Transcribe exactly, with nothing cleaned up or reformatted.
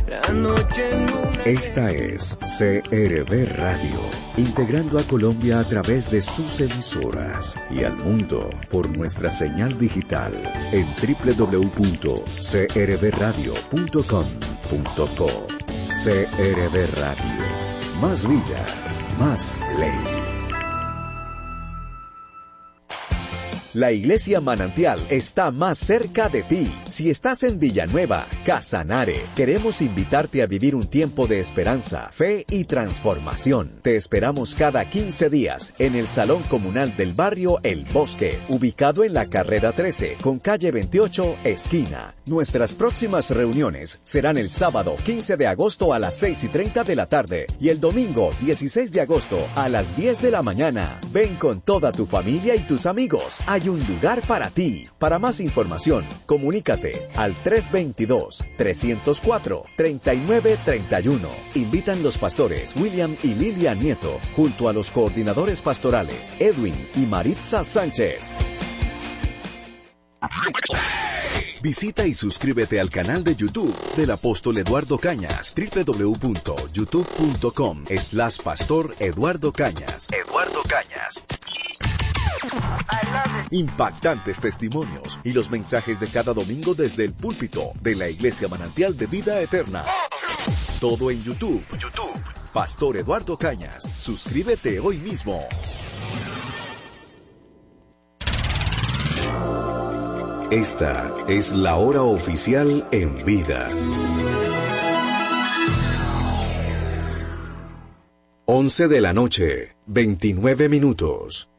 La noche en una... Esta es C R V Radio, integrando a Colombia a través de sus emisoras y al mundo por nuestra señal digital en doble u doble u doble u punto c r v radio punto com punto co. C R V Radio, más vida, más ley. La Iglesia Manantial está más cerca de ti. Si estás en Villanueva, Casanare, queremos invitarte a vivir un tiempo de esperanza, fe y transformación. Te esperamos cada quince días en el Salón Comunal del Barrio El Bosque, ubicado en la carrera trece, con calle veintiocho, esquina. Nuestras próximas reuniones serán el sábado quince de agosto a las seis y treinta de la tarde y el domingo dieciséis de agosto a las diez de la mañana. Ven con toda tu familia y tus amigos. Hay un lugar para ti. Para más información, comunícate al tres dos dos, tres cero cuatro, tres nueve tres uno. Invitan los pastores William y Lilia Nieto, junto a los coordinadores pastorales Edwin y Maritza Sánchez. Visita y suscríbete al canal de YouTube del Apóstol Eduardo Cañas, doble u doble u doble u punto youtube punto com slash pastor Eduardo Cañas. Eduardo Cañas. Impactantes testimonios y los mensajes de cada domingo desde el púlpito de la Iglesia Manantial de Vida Eterna. Todo en YouTube. YouTube. Pastor Eduardo Cañas. Suscríbete hoy mismo. Esta es la hora oficial en vida. once de la noche, veintinueve minutos.